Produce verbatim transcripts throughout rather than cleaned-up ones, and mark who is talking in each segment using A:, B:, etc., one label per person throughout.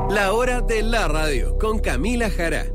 A: La hora de la radio con Camila Jara.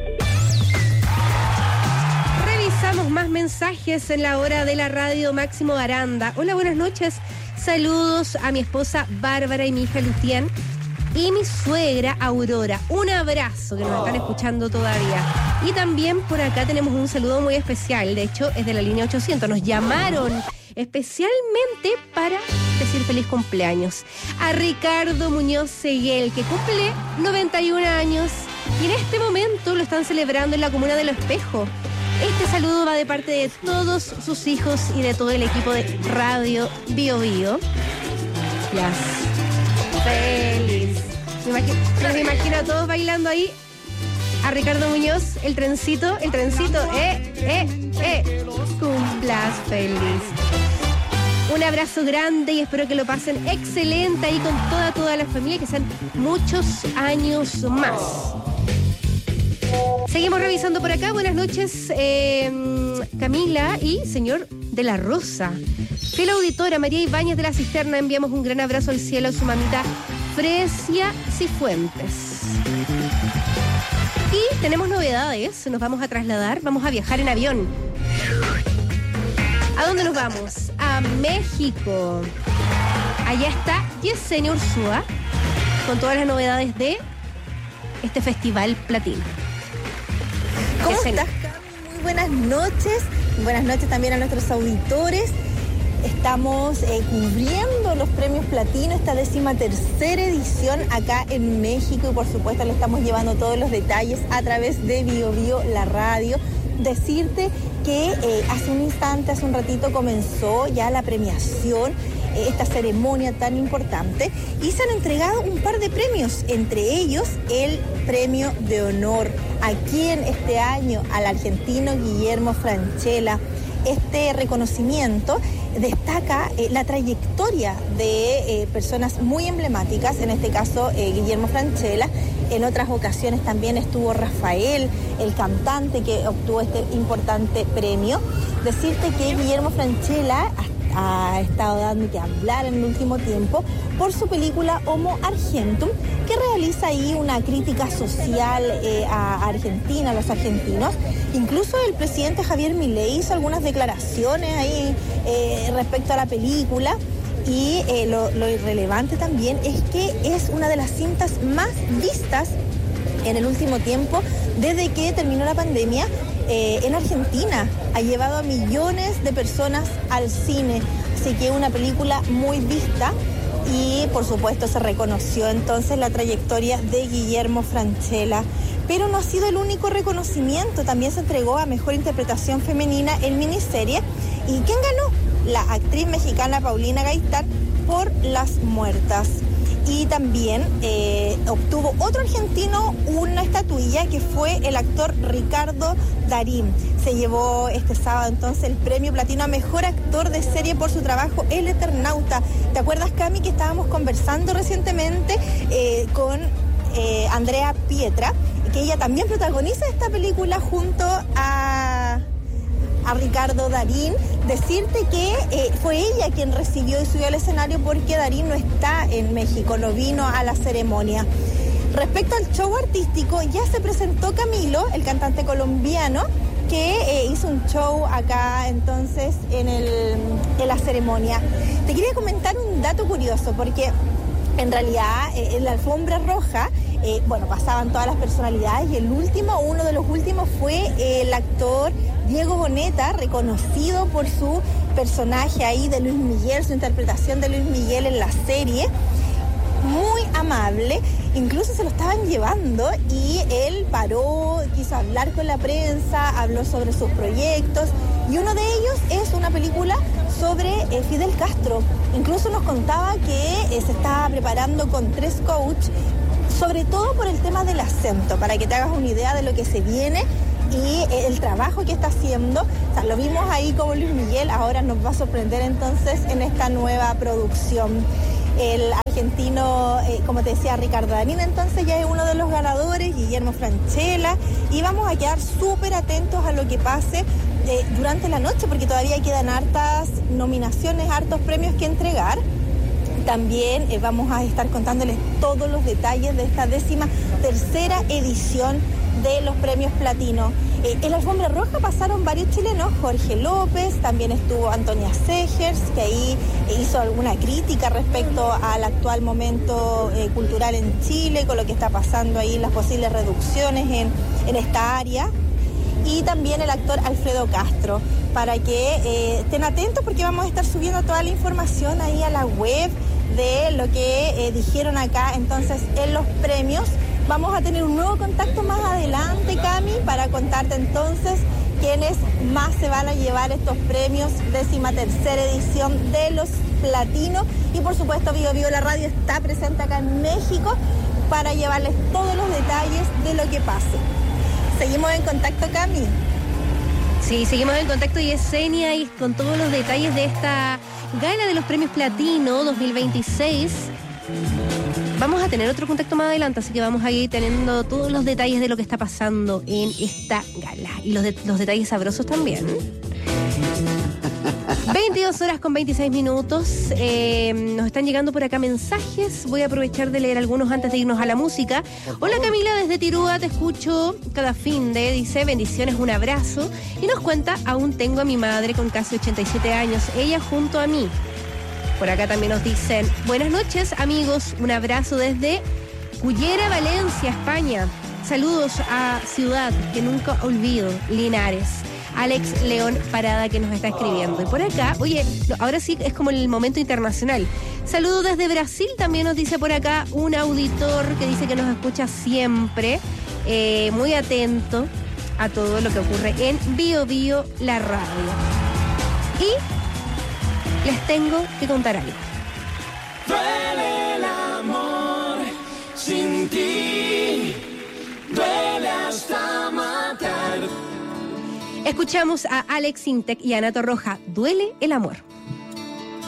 B: Revisamos más mensajes en la hora de la radio. Máximo Aranda. Hola, buenas noches. Saludos a mi esposa Bárbara y mi hija Lucián y mi suegra Aurora. Un abrazo, que nos están escuchando todavía. Y también por acá tenemos un saludo muy especial. De hecho, es de la línea ochocientos. Nos llamaron especialmente para decir feliz cumpleaños a Ricardo Muñoz Seguel, que cumple noventa y un años y en este momento lo están celebrando en la comuna de Lo Espejo. Este saludo va de parte de todos sus hijos y de todo el equipo de Radio Bio Bio. Yes. Feliz. Me imagino, me imagino a todos bailando ahí. A Ricardo Muñoz, el trencito, el trencito, eh, eh, eh. Cumplas feliz. Un abrazo grande y espero que lo pasen excelente ahí con toda, toda la familia, que sean muchos años más. Seguimos revisando por acá. Buenas noches, eh, Camila y señor de la Rosa. Fiel auditora María Ibáñez de la Cisterna, enviamos un gran abrazo al cielo a su mamita Fresia Cifuentes. Y tenemos novedades, nos vamos a trasladar, vamos a viajar en avión. ¿A dónde nos vamos? A México. Allá está Yesenia Ursúa con todas las novedades de este Festival Platino.
C: ¿Cómo
B: Yesenia.
C: estás, Cami? Muy buenas noches. Buenas noches también a nuestros auditores. Estamos eh, cubriendo los premios Platino, esta décima tercera edición acá en México, y por supuesto le estamos llevando todos los detalles a través de Bio Bio, la radio. Decirte que eh, hace un instante, hace un ratito comenzó ya la premiación, eh, esta ceremonia tan importante, y se han entregado un par de premios, entre ellos el premio de honor. ¿A quién este año? Al argentino Guillermo Francella. Este reconocimiento destaca eh, la trayectoria de eh, personas muy emblemáticas, en este caso eh, Guillermo Francella. En otras ocasiones también estuvo Rafael, el cantante que obtuvo este importante premio. Decirte que Guillermo Francella ha, ha estado dando que hablar en el último tiempo por su película Homo Argentum, que realiza ahí una crítica social eh, a Argentina, a los argentinos. Incluso el presidente Javier Milei hizo algunas declaraciones ahí eh, respecto a la película. Y eh, lo, lo irrelevante también es que es una de las cintas más vistas en el último tiempo desde que terminó la pandemia eh, en Argentina. Ha llevado a millones de personas al cine, así que una película muy vista. Y por supuesto se reconoció entonces la trayectoria de Guillermo Francella. Pero no ha sido el único reconocimiento, también se entregó a Mejor Interpretación Femenina en Miniserie. ¿Y quién ganó? La actriz mexicana Paulina Gaitán por Las Muertas. Y también eh, obtuvo otro argentino una estatuilla, que fue el actor Ricardo Darín. Se llevó este sábado entonces el premio Platino a Mejor Actor de Serie por su trabajo El Eternauta. ¿Te acuerdas, Cami, que estábamos conversando recientemente eh, con eh, Andrea Pietra, que ella también protagoniza esta película junto a... a Ricardo Darín? Decirte que eh, fue ella quien recibió y subió al escenario porque Darín no está en México, no vino a la ceremonia. Respecto al show artístico, ya se presentó Camilo, el cantante colombiano, que eh, hizo un show acá entonces en, el, en la ceremonia. Te quería comentar un dato curioso, porque en realidad eh, en la alfombra roja, eh, bueno, pasaban todas las personalidades, y el último, uno de los últimos fue eh, el actor Diego Boneta, reconocido por su personaje ahí de Luis Miguel, su interpretación de Luis Miguel en la serie. Muy amable, incluso se lo estaban llevando y él paró, quiso hablar con la prensa, habló sobre sus proyectos, y uno de ellos es una película sobre eh, Fidel Castro. Incluso nos contaba que eh, se estaba preparando con tres coaches, sobre todo por el tema del acento, para que te hagas una idea de lo que se viene y eh, el trabajo que está haciendo. O sea, lo vimos ahí como Luis Miguel, ahora nos va a sorprender entonces en esta nueva producción. El argentino, eh, como te decía, Ricardo Darín, entonces ya es uno de los ganadores, Guillermo Francella, y vamos a quedar súper atentos a lo que pase eh, durante la noche, porque todavía quedan hartas nominaciones, hartos premios que entregar. También eh, vamos a estar contándoles todos los detalles de esta décima tercera edición de los premios Platino. Eh, en la alfombra roja pasaron varios chilenos, Jorge López, también estuvo Antonia Segers, que ahí hizo alguna crítica respecto al actual momento eh, cultural en Chile, con lo que está pasando ahí, las posibles reducciones en, en esta área. Y también el actor Alfredo Castro, para que eh, estén atentos porque vamos a estar subiendo toda la información ahí a la web de lo que eh, dijeron acá entonces en los premios. Vamos a tener un nuevo contacto más adelante, Cami, para contarte entonces quiénes más se van a llevar estos premios, décima tercera edición de los Platinos. Y por supuesto, Vivo Vivo la Radio está presente acá en México para llevarles todos los detalles de lo que pase. Seguimos en contacto, Cami.
B: Sí, seguimos en contacto y Yesenia y con todos los detalles de esta gala de los premios Platino dos mil veintiséis. Vamos a tener otro contacto más adelante, así que vamos a ir teniendo todos los detalles de lo que está pasando en esta gala. Y los, de, los detalles sabrosos también. veintidós horas con veintiséis minutos. Eh, nos están llegando por acá mensajes. Voy a aprovechar de leer algunos antes de irnos a la música. Hola Camila, desde Tirúa te escucho cada fin de, dice, bendiciones, un abrazo. Y nos cuenta, aún tengo a mi madre con casi ochenta y siete años, ella junto a mí. Por acá también nos dicen, buenas noches amigos, un abrazo desde Cullera, Valencia, España. Saludos a Ciudad, que nunca olvido, Linares. Alex León Parada que nos está escribiendo. Y por acá, oye, ahora sí es como el momento internacional. Saludos desde Brasil, también nos dice por acá un auditor que dice que nos escucha siempre, eh, muy atento a todo lo que ocurre en Bio Bio, la radio. Y les tengo que contar algo.
D: Duele el amor sin ti, duele hasta matar.
B: Escuchamos a Alex Intec y Ana Torroja, Duele el amor.